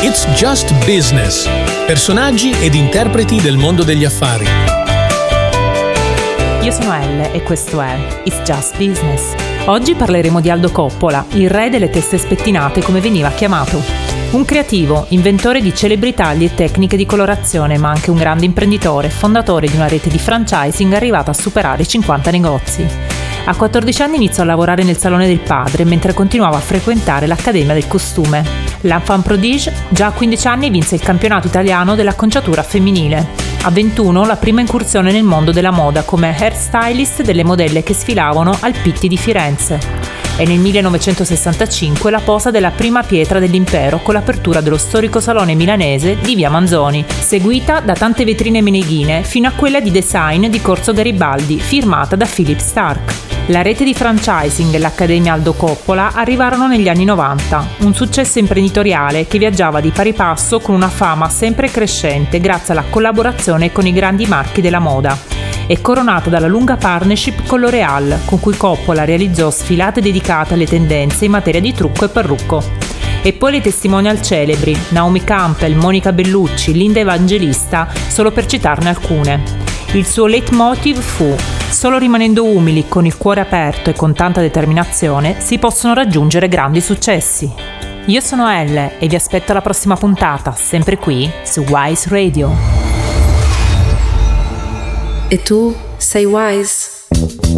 It's Just Business. Personaggi ed interpreti del mondo degli affari. Io sono Elle e questo è It's Just Business. Oggi parleremo di Aldo Coppola, il re delle teste spettinate come veniva chiamato. Un creativo, inventore di celebri tagli e tecniche di colorazione, ma anche un grande imprenditore, fondatore di una rete di franchising arrivata a superare i 50 negozi. A 14 anni iniziò a lavorare nel salone del padre, mentre continuava a frequentare l'Accademia del Costume. L'enfant prodige, già a 15 anni vinse il campionato italiano dell'acconciatura femminile. A 21 la prima incursione nel mondo della moda come hairstylist delle modelle che sfilavano al Pitti di Firenze. E nel 1965 la posa della prima pietra dell'impero con l'apertura dello storico salone milanese di Via Manzoni, seguita da tante vetrine meneghine fino a quella di design di Corso Garibaldi, firmata da Philip Stark. La rete di franchising e l'Accademia Aldo Coppola arrivarono negli anni 90, un successo imprenditoriale che viaggiava di pari passo con una fama sempre crescente grazie alla collaborazione con i grandi marchi della moda. È coronata dalla lunga partnership con L'Oréal, con cui Coppola realizzò sfilate dedicate alle tendenze in materia di trucco e parrucco. E poi le testimonial celebri, Naomi Campbell, Monica Bellucci, Linda Evangelista, solo per citarne alcune. Il suo leitmotiv fu: solo rimanendo umili, con il cuore aperto e con tanta determinazione, si possono raggiungere grandi successi. Io sono Elle e vi aspetto alla prossima puntata, sempre qui su Wise Radio. E tu sei wise?